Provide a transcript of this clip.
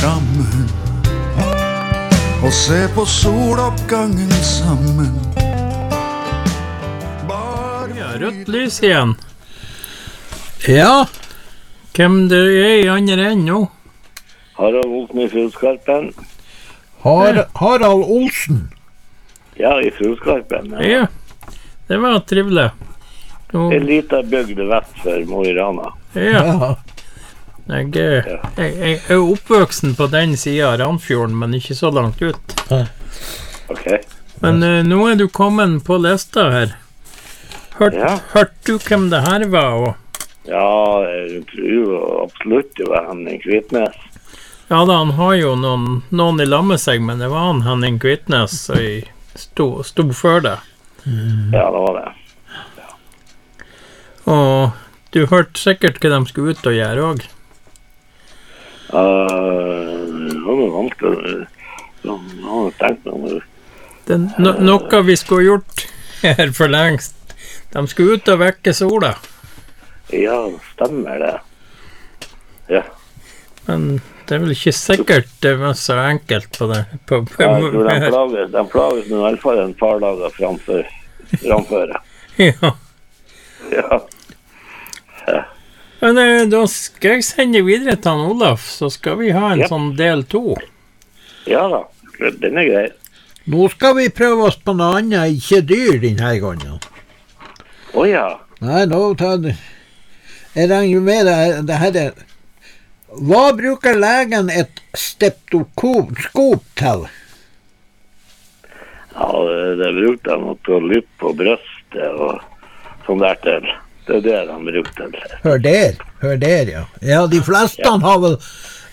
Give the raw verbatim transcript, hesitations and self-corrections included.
sammen og se på soloppgangen sammen. Ja, rødt lys igjen. Ja. Hvem det er i andre enden nå? Harald Olsen i Fullskarpen. Har, Harald Olsen. Ja, i Fullskarpen. Ja, det var trivelig. Nå, En liten bygd vest for Mo i Rana. ja, Ja. jeg, er- jeg, jeg er oppvoksen på den siden av Randfjorden, men ikke så langt ut. Ok. Men eh, nå er du kommet på lista her. Hørt, Ja. Hørt du hvem det her var? Og, Ja, jeg tror jo absolutt det var Henning Kvitnes. ja da, han har jo noen, noen i lag med seg, men det var han Henning Kvitnes som sto, sto for det. Ja, det var det. Og du hørte sikkert hva de skulle ut og gjøre også. Uh, det var noe vanskelig. Jeg har tenkt meg om det. Det er no, noe vi skulle gjort her for lengst. De skulle ut og vekke sola, Ja, stemmer det. Ja. men det er vel ikke sikkert det var så enkelt på det. På, på, Jeg tror de plages, de plages med i hvert fall en par dager framfor, framfor. ja. Ja. Men eh, da skal jeg sende videre til han Olaf, så skal vi ha en Yep. sånn del to. Ja da, den er grei. Nå skal vi prøve oss på noe annet, ikke dyr denne gangen. Åja, Nei, nå tar det. Jeg regner med det, det her er... Hva bruker legen et steptoskop til? ja, det, det brukte de nok til å lytte på brøstet og sånn der til. Det er det de brukte til. Hør der, hør der, ja. Ja, de fleste har vel